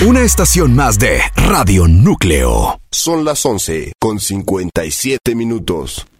Una estación más de Radio Núcleo. Son las 11:57.